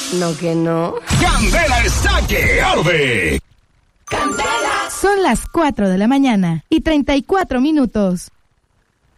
No que no. ¡Candela está que arde! Son las 4 de la mañana y 34 minutos.